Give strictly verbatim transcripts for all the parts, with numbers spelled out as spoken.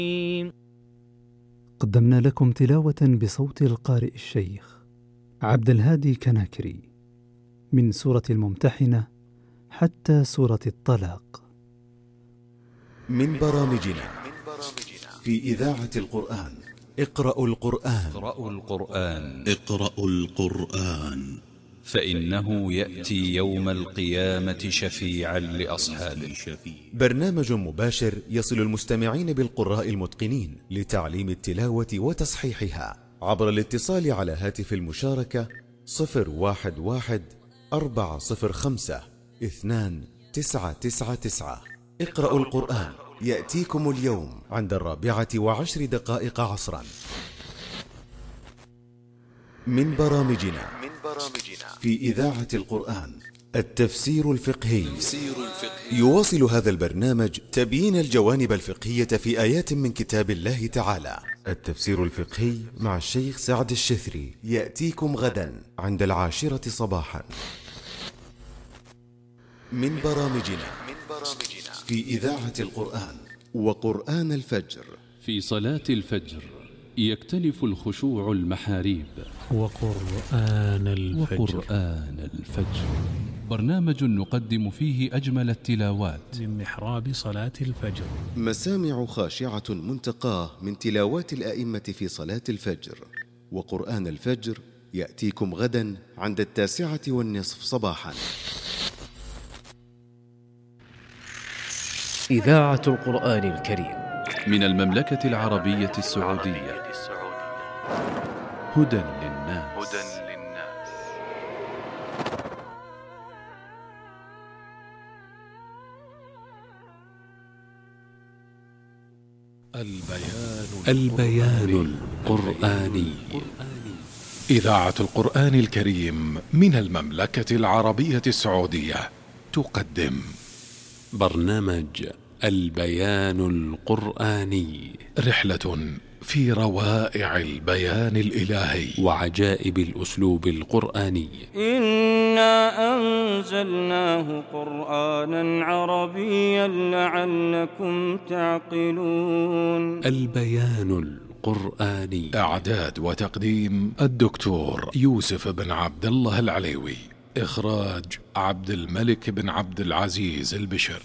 قدمنا لكم تلاوة بصوت القارئ الشيخ عبد الهادي كناكري من سورة الممتحنة حتى سورة الطلاق. من برامجنا في إذاعة القرآن. اقرأوا القرآن. اقرأوا القرآن اقرأوا القرآن فإنه يأتي يوم القيامة شفيعا لأصحابه. برنامج مباشر يصل المستمعين بالقراء المتقنين لتعليم التلاوة وتصحيحها عبر الاتصال على هاتف المشاركة صفر واحد واحد أربعة صفر خمسة اثنان تسعة تسعة تسعة. اقرأوا القرآن يأتيكم اليوم عند الرابعة وعشر دقائق عصرا. من برامجنا في إذاعة القرآن التفسير الفقهي. يواصل هذا البرنامج تبيين الجوانب الفقهية في آيات من كتاب الله تعالى. التفسير الفقهي مع الشيخ سعد الشثري يأتيكم غدا عند العاشرة صباحا. من برامجنا في إذاعة القرآن وقرآن الفجر. في صلاة الفجر يختلف الخشوع المحاريب. وقرآن الفجر. وقرآن الفجر برنامج نقدم فيه أجمل التلاوات من محراب صلاة الفجر. مسامع خاشعة منتقاه من تلاوات الآئمة في صلاة الفجر. وقرآن الفجر يأتيكم غدا عند التاسعة والنصف صباحا. إذاعة القرآن الكريم من المملكة العربية السعودية. هدى للناس. البيان البيان القرآني. إذاعة القرآن الكريم من المملكة العربية السعودية تقدم برنامج البيان القرآني، رحلة في روائع البيان الإلهي وعجائب الأسلوب القرآني. إنا أنزلناه قرآنا عربيا لعلكم تعقلون. البيان القرآني. إعداد وتقديم الدكتور يوسف بن عبد الله العليوي. إخراج عبد الملك بن عبد العزيز البشر.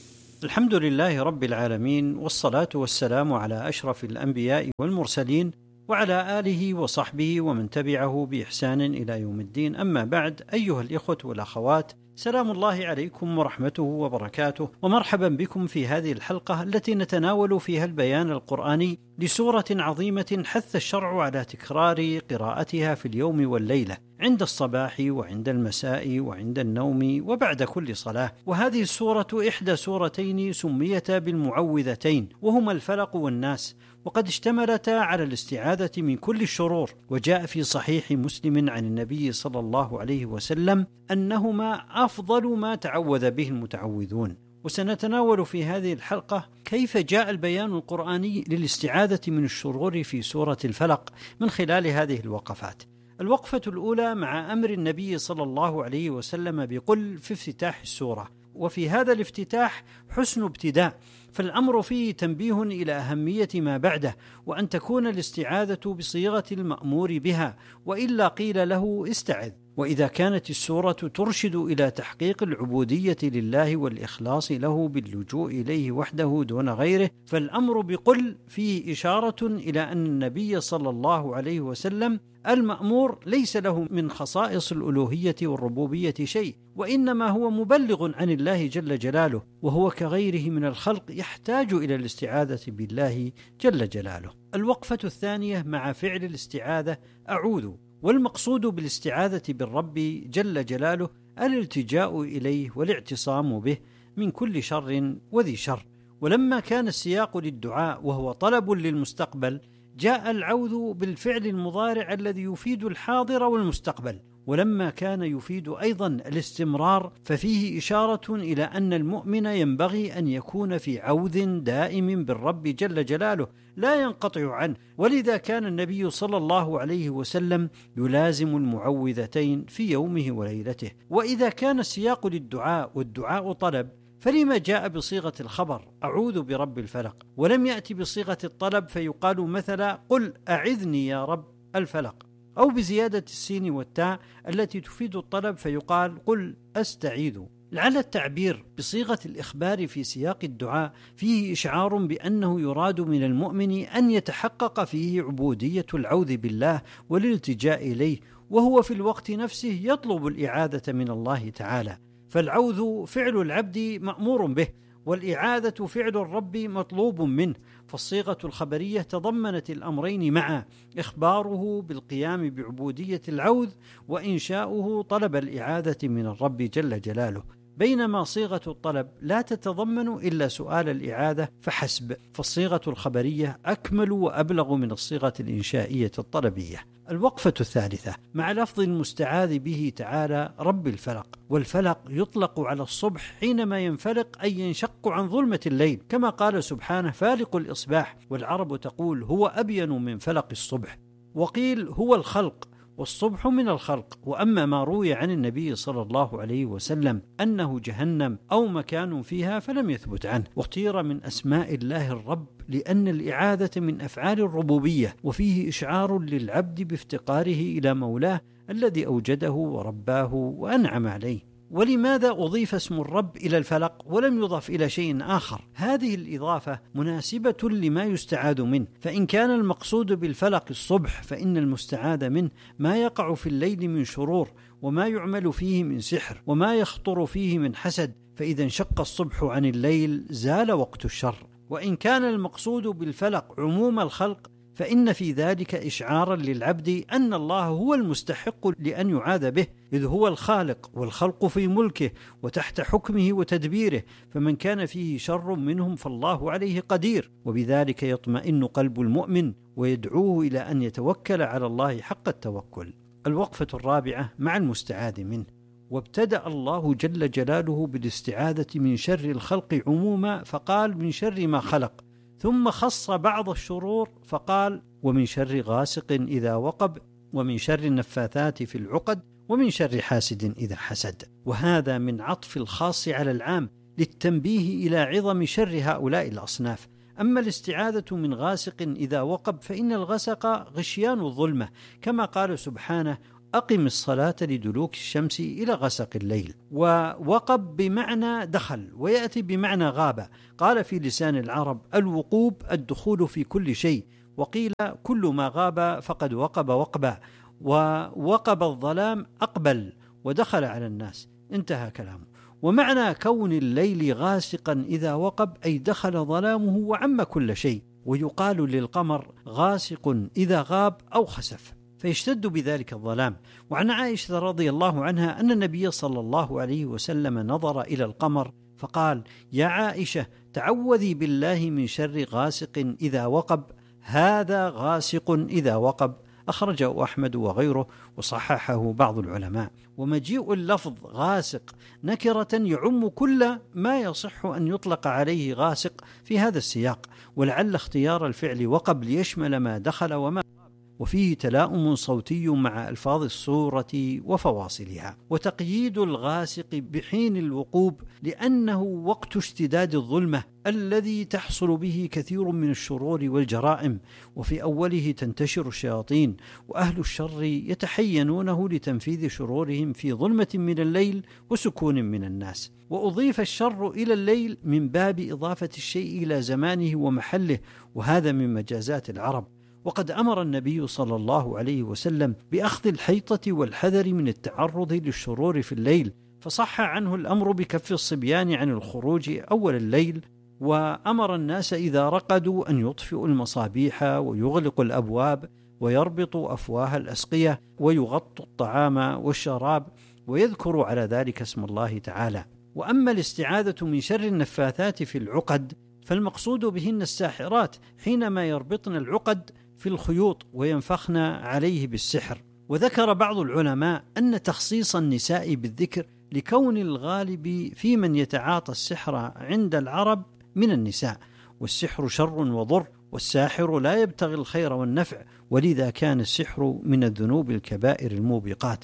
الحمد لله رب العالمين، والصلاة والسلام على أشرف الأنبياء والمرسلين وعلى آله وصحبه ومن تبعه بإحسان إلى يوم الدين. أما بعد، أيها الإخوة والأخوات، سلام الله عليكم ورحمته وبركاته، ومرحبا بكم في هذه الحلقة التي نتناول فيها البيان القرآني لسورة عظيمة حث الشرع على تكرار قراءتها في اليوم والليلة، عند الصباح وعند المساء وعند النوم وبعد كل صلاة. وهذه السورة إحدى سورتين سميتا بالمعوذتين، وهما الفلق والناس، وقد اشتملتا على الاستعاذة من كل الشرور. وجاء في صحيح مسلم عن النبي صلى الله عليه وسلم أنهما أفضل ما تعوذ به المتعوذون. وسنتناول في هذه الحلقة كيف جاء البيان القرآني للاستعاذة من الشرور في سورة الفلق من خلال هذه الوقفات. الوقفة الأولى مع أمر النبي صلى الله عليه وسلم بقل في افتتاح السورة، وفي هذا الافتتاح حسن ابتداء، فالأمر فيه تنبيه إلى أهمية ما بعده، وأن تكون الاستعاذة بصيغة المأمور بها، وإلا قيل له استعذ. وإذا كانت السورة ترشد إلى تحقيق العبودية لله والإخلاص له باللجوء إليه وحده دون غيره، فالأمر بقل فيه إشارة إلى أن النبي صلى الله عليه وسلم المأمور ليس له من خصائص الألوهية والربوبية شيء، وإنما هو مبلغ عن الله جل جلاله، وهو كغيره من الخلق يحتاج إلى الاستعاذة بالله جل جلاله. الوقفة الثانية مع فعل الاستعاذة أعوذ، والمقصود بالاستعاذة بالرب جل جلاله الالتجاء إليه والاعتصام به من كل شر وذي شر. ولما كان السياق للدعاء وهو طلب للمستقبل، جاء العوذ بالفعل المضارع الذي يفيد الحاضر والمستقبل. ولما كان يفيد أيضا الاستمرار، ففيه إشارة إلى أن المؤمن ينبغي أن يكون في عوذ دائم بالرب جل جلاله لا ينقطع عنه. ولذا كان النبي صلى الله عليه وسلم يلازم المعوذتين في يومه وليلته. وإذا كان السياق للدعاء والدعاء طلب، فلما جاء بصيغة الخبر أعوذ برب الفلق ولم يأتي بصيغة الطلب فيقال مثلا قل أعذني يا رب الفلق، أو بزيادة السين والتاء التي تفيد الطلب فيقال قل أستعيذ؟ لعل التعبير بصيغة الإخبار في سياق الدعاء فيه إشعار بأنه يراد من المؤمن أن يتحقق فيه عبودية العوذ بالله والالتجاء إليه، وهو في الوقت نفسه يطلب الإعاذة من الله تعالى. فالعوذ فعل العبد مأمور به، والإعاذة فعل الرب مطلوب منه، فالصيغة الخبرية تضمنت الأمرين معا، إخباره بالقيام بعبودية العوذ وإنشاؤه طلب الإعاذة من الرب جل جلاله، بينما صيغة الطلب لا تتضمن إلا سؤال الإعاذة فحسب، فالصيغة الخبرية أكمل وأبلغ من الصيغة الإنشائية الطلبية. الوقفة الثالثة مع لفظ المستعاذ به تعالى رب الفلق، والفلق يطلق على الصبح حينما ينفلق أي ينشق عن ظلمة الليل، كما قال سبحانه فالق الإصباح، والعرب تقول هو أبين من فلق الصبح، وقيل هو الخلق والصبح من الخلق. وأما ما روي عن النبي صلى الله عليه وسلم أنه جهنم أو مكان فيها فلم يثبت عنه. واختير من أسماء الله الرب لأن الإعاذة من أفعال الربوبية، وفيه إشعار للعبد بافتقاره إلى مولاه الذي أوجده ورباه وأنعم عليه. ولماذا أضيف اسم الرب إلى الفلق ولم يضف إلى شيء آخر؟ هذه الإضافة مناسبة لما يستعاذ منه، فإن كان المقصود بالفلق الصبح فإن المستعاذ منه ما يقع في الليل من شرور، وما يعمل فيه من سحر، وما يخطر فيه من حسد، فإذا انشق الصبح عن الليل زال وقت الشر. وإن كان المقصود بالفلق عموم الخلق فإن في ذلك إشعارا للعبد أن الله هو المستحق لأن يعاذ به، إذ هو الخالق والخلق في ملكه وتحت حكمه وتدبيره، فمن كان فيه شر منهم فالله عليه قدير، وبذلك يطمئن قلب المؤمن ويدعوه إلى أن يتوكل على الله حق التوكل. الوقفة الرابعة مع المستعاذ منه. وابتدأ الله جل جلاله بالاستعاذة من شر الخلق عموما فقال من شر ما خلق، ثم خص بعض الشرور فقال ومن شر غاسق إذا وقب، ومن شر النفاثات في العقد، ومن شر حاسد إذا حسد. وهذا من عطف الخاص على العام للتنبيه إلى عظم شر هؤلاء الأصناف. أما الاستعاذة من غاسق إذا وقب فإن الغسق غشيان الظلمة، كما قال سبحانه أقم الصلاة لدلوك الشمس إلى غسق الليل. ووقب بمعنى دخل، ويأتي بمعنى غاب. قال في لسان العرب الوقوب الدخول في كل شيء، وقيل كل ما غاب فقد وقب وقبا، ووقب الظلام أقبل ودخل على الناس، انتهى كلامه. ومعنى كون الليل غاسقا إذا وقب أي دخل ظلامه وعم كل شيء. ويقال للقمر غاسق إذا غاب أو خسف، فيشتد بذلك الظلام. وعن عائشة رضي الله عنها أن النبي صلى الله عليه وسلم نظر إلى القمر فقال يا عائشة تعوذي بالله من شر غاسق إذا وقب، هذا غاسق إذا وقب، أخرجه أحمد وغيره وصححه بعض العلماء. ومجيء اللفظ غاسق نكرة يعم كل ما يصح أن يطلق عليه غاسق في هذا السياق، ولعل اختيار الفعل وقب ليشمل ما دخل وما، وفيه تلاؤم صوتي مع ألفاظ السورة وفواصلها. وتقييد الغاسق بحين الوقوب لأنه وقت اشتداد الظلمة الذي تحصل به كثير من الشرور والجرائم، وفي أوله تنتشر الشياطين، وأهل الشر يتحينونه لتنفيذ شرورهم في ظلمة من الليل وسكون من الناس. وأضيف الشر إلى الليل من باب إضافة الشيء إلى زمانه ومحله، وهذا من مجازات العرب. وقد أمر النبي صلى الله عليه وسلم بأخذ الحيطة والحذر من التعرض للشرور في الليل، فصح عنه الأمر بكف الصبيان عن الخروج أول الليل، وأمر الناس إذا رقدوا أن يطفئوا المصابيح ويغلقوا الأبواب ويربطوا أفواه الأسقية ويغطوا الطعام والشراب، ويذكروا على ذلك اسم الله تعالى. وأما الاستعاذة من شر النفاثات في العقد فالمقصود بهن الساحرات حينما يربطن العقد في الخيوط وينفخن عليه بالسحر. وذكر بعض العلماء أن تخصيص النساء بالذكر لكون الغالب في من يتعاطى السحر عند العرب من النساء، والسحر شر وضر، والساحر لا يبتغي الخير والنفع، ولذا كان السحر من الذنوب الكبائر الموبقات.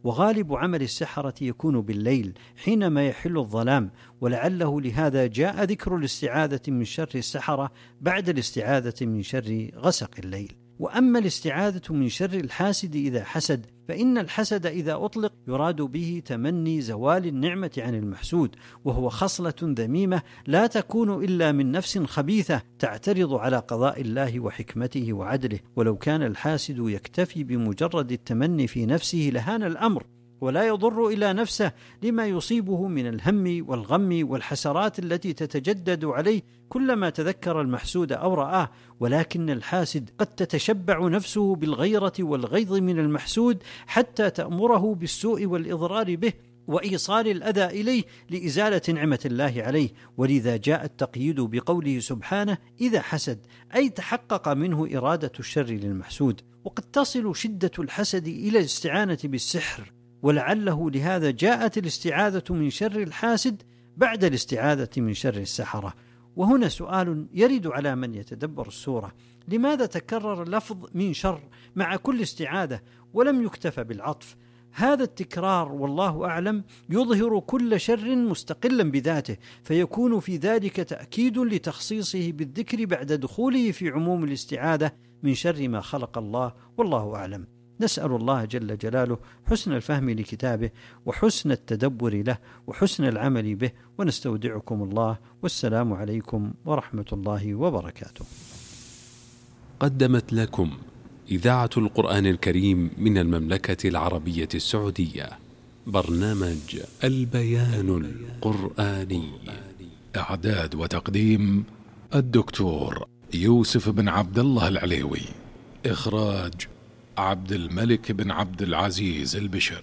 وغالب عمل السحرة يكون بالليل حينما يحل الظلام، ولعله لهذا جاء ذكر الاستعاذة من شر السحرة بعد الاستعاذة من شر غسق الليل. وأما الاستعاذة من شر الحاسد إذا حسد، فإن الحسد إذا أطلق يراد به تمني زوال النعمة عن المحسود، وهو خصلة ذميمة لا تكون إلا من نفس خبيثة تعترض على قضاء الله وحكمته وعدله. ولو كان الحاسد يكتفي بمجرد التمني في نفسه لهان الأمر، ولا يضر إلى نفسه لما يصيبه من الهم والغم والحسرات التي تتجدد عليه كلما تذكر المحسود أو رآه. ولكن الحاسد قد تتشبع نفسه بالغيرة والغيظ من المحسود حتى تأمره بالسوء والإضرار به وإيصال الأذى إليه لإزالة نعمة الله عليه. ولذا جاء التقييد بقوله سبحانه إذا حسد، أي تحقق منه إرادة الشر للمحسود. وقد تصل شدة الحسد إلى الاستعانة بالسحر، ولعله لهذا جاءت الاستعاذة من شر الحاسد بعد الاستعاذة من شر السحرة. وهنا سؤال يرد على من يتدبر السورة: لماذا تكرر لفظ من شر مع كل استعاذة ولم يكتفى بالعطف؟ هذا التكرار والله أعلم يظهر كل شر مستقلا بذاته، فيكون في ذلك تأكيد لتخصيصه بالذكر بعد دخوله في عموم الاستعاذة من شر ما خلق الله، والله أعلم. نسأل الله جل جلاله حسن الفهم لكتابه وحسن التدبر له وحسن العمل به، ونستودعكم الله، والسلام عليكم ورحمة الله وبركاته. قدمت لكم إذاعة القرآن الكريم من المملكة العربية السعودية برنامج البيان القرآني. إعداد وتقديم الدكتور يوسف بن عبد الله العليوي. إخراج عبد الملك بن عبد العزيز البشر.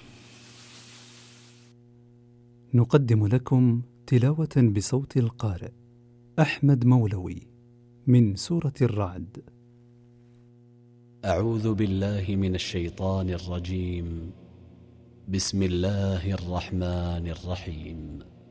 نقدم لكم تلاوة بصوت القارئ أحمد مولوي من سورة الرعد. أعوذ بالله من الشيطان الرجيم. بسم الله الرحمن الرحيم.